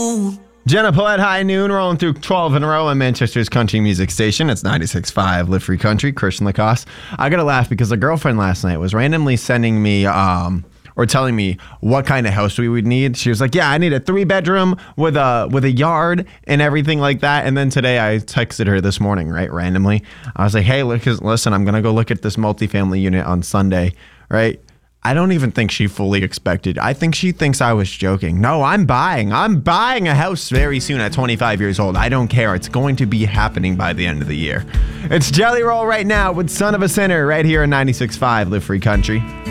noon. Jenna Paulette, high noon, rolling through 12 in a row on Manchester's country music station. It's 96.5 Live Free Country, Christian Lacoste. I gotta laugh because a girlfriend last night was randomly sending me, or telling me what kind of house we would need. She was like, yeah, I need a 3-bedroom with a yard and everything like that. And then today I texted her this morning, right, randomly. I was like, hey, listen, I'm gonna go look at this multifamily unit on Sunday, right? I don't even think she fully expected. I think she thinks I was joking. No, I'm buying a house very soon at 25 years old. I don't care. It's going to be happening by the end of the year. It's Jelly Roll right now with Son of a Sinner right here on 96.5 Live Free Country.